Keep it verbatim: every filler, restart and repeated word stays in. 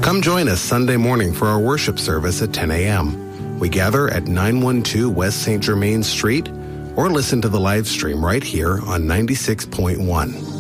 Come join us Sunday morning for our worship service at ten a.m. We gather at nine one two West Saint Germain Street, or listen to the live stream right here on ninety-six point one.